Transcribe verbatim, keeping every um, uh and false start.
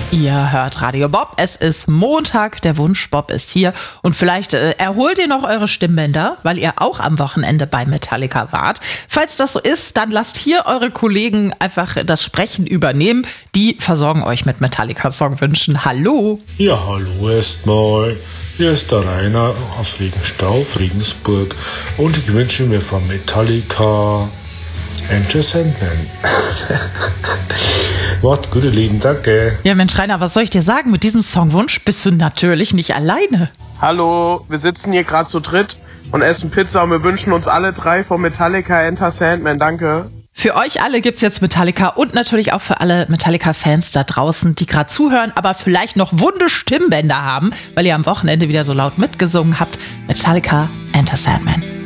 Ihr hört Radio Bob. Es ist Montag, der Wunsch-Bob ist hier. Und vielleicht äh, erholt ihr noch eure Stimmbänder, weil ihr auch am Wochenende bei Metallica wart. Falls das so ist, dann lasst hier eure Kollegen einfach das Sprechen übernehmen. Die versorgen euch mit Metallica-Songwünschen. Hallo. Ja, hallo erstmal. Hier ist der Rainer aus Regenstauf, Regensburg. Und ich wünsche mir von Metallica Enter Sandman. Macht's gut, ihr Lieben, danke. Ja, Mensch, Rainer, was soll ich dir sagen? Mit diesem Songwunsch bist du natürlich nicht alleine. Hallo, wir sitzen hier gerade zu dritt und essen Pizza und wir wünschen uns alle drei von Metallica Enter Sandman, danke. Für euch alle gibt's jetzt Metallica und natürlich auch für alle Metallica-Fans da draußen, die gerade zuhören, aber vielleicht noch wunde Stimmbänder haben, weil ihr am Wochenende wieder so laut mitgesungen habt. Metallica Enter Sandman.